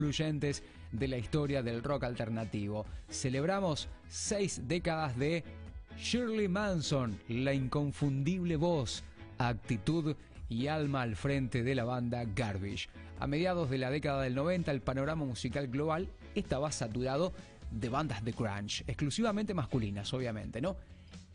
influyentes de la historia del rock alternativo. Celebramos 6 décadas de Shirley Manson, la inconfundible voz, actitud y alma al frente de la banda Garbage. A mediados de la década del 90, el panorama musical global estaba saturado de bandas de grunge, exclusivamente masculinas, obviamente, ¿no?